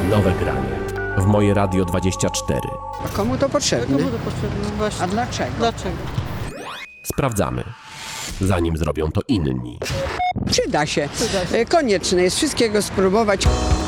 nowe granie w Moje Radio 24. A komu to potrzebne? Komu to potrzebne? Właśnie. A dlaczego? Dlaczego? Sprawdzamy, zanim zrobią to inni. Przyda się. Przyda się. Konieczne jest wszystkiego spróbować.